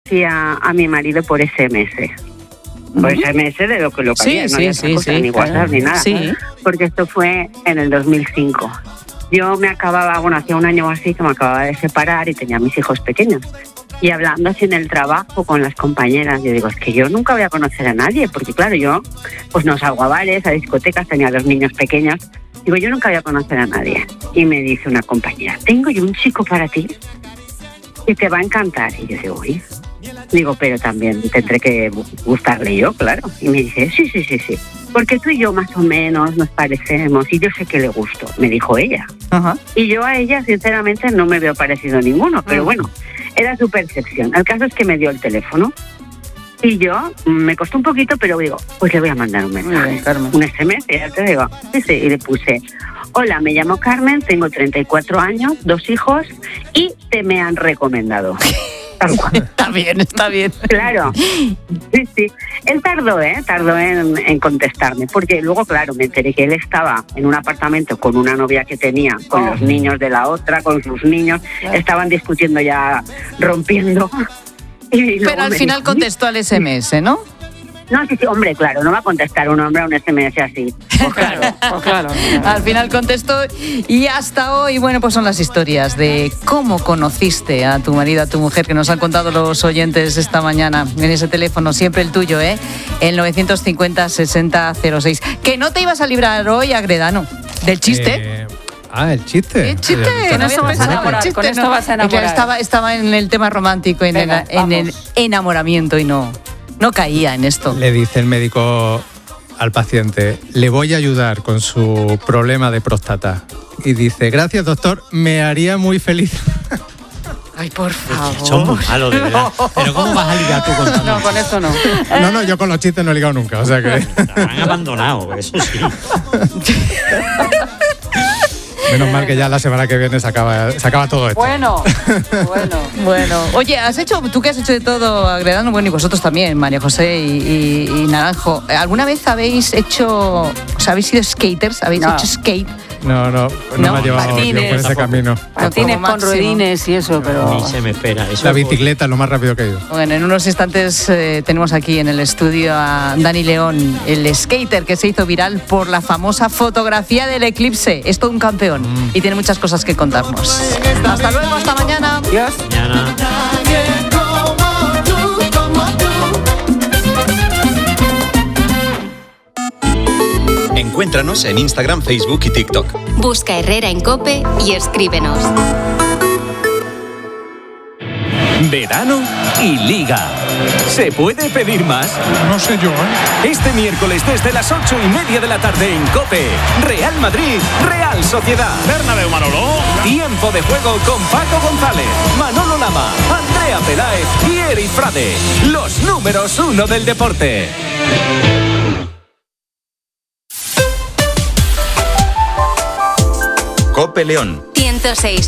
conocí a mi marido por SMS. Por SMS de lo que había, no había otra cosa, ni WhatsApp ni nada. Sí. Porque esto fue en el 2005. Yo hacía un año o así que me acababa de separar y tenía mis hijos pequeños. Y hablando así en el trabajo con las compañeras, yo digo, es que yo nunca voy a conocer a nadie, porque claro, yo pues no salgo a bares, a discotecas, tenía 2 niños pequeños. Digo, yo nunca voy a conocer a nadie. Y me dice una compañera, tengo yo un chico para ti que te va a encantar. Y yo digo, uy. Digo, pero también tendré que gustarle yo, claro. Y me dice, sí. Porque tú y yo más o menos nos parecemos y yo sé que le gusto, me dijo ella. Uh-huh. Y yo a ella, sinceramente, no me veo parecido a ninguno, pero bueno, era su percepción. El caso es que me dio el teléfono y yo, me costó un poquito, pero digo, pues le voy a mandar un mensaje, un SMS, ya te digo. Sí, y le puse, hola, me llamo Carmen, tengo 34 años, 2 hijos y te me han recomendado. Está bien. Claro, sí. Él tardó en contestarme, porque luego, claro, me enteré que él estaba en un apartamento con una novia que tenía, con los niños de la otra, con sus niños, estaban discutiendo ya, rompiendo. Pero al final contestó al SMS, ¿no? No, sí, hombre, claro, no va a contestar un hombre a un SMS así. Pues claro. Al final contestó y hasta hoy, bueno, pues son las historias de cómo conociste a tu marido, a tu mujer, que nos han contado los oyentes esta mañana en ese teléfono, siempre el tuyo, el 950-6006. Que no te ibas a librar hoy, Agredano, del chiste. El chiste. El chiste, con esto vas a enamorar. Con esto vas a enamorar. Estaba en el tema romántico, en el enamoramiento y no caía en esto. Le dice el médico al paciente, le voy a ayudar con su problema de próstata. Y dice, gracias doctor, me haría muy feliz. Ay, por favor. Son muy malos, de verdad. Pero ¿cómo vas a ligar tú con tanto? No, con esto no. No, yo con los chistes no he ligado nunca, o sea que... Te han abandonado, eso sí. Menos mal que ya la semana que viene se acaba todo esto. Bueno. Oye, tú que has hecho de todo, Agredano, bueno, y vosotros también, María José y Naranjo. ¿Alguna vez habéis sido skaters? ¿Habéis hecho skate? No me ha llevado por ese camino. Patines con ruedines y eso, pero... Ni se me espera. Eso la bicicleta es lo más rápido que he ido. Bueno, en unos instantes tenemos aquí en el estudio a Dani León, el skater que se hizo viral por la famosa fotografía del eclipse. Es todo un campeón y tiene muchas cosas que contarnos. Hasta luego, hasta mañana. Adiós. Mañana. Encuéntranos en Instagram, Facebook y TikTok. Busca Herrera en COPE y escríbenos. Verano y Liga. ¿Se puede pedir más? No sé yo, Este miércoles desde las 8:30 de la tarde en COPE. Real Madrid, Real Sociedad. Bernabéu, Manolo. Tiempo de juego con Paco González, Manolo Lama, Andrea Peláez y Eric Frade. Los números 1 del deporte. COPE León 106.1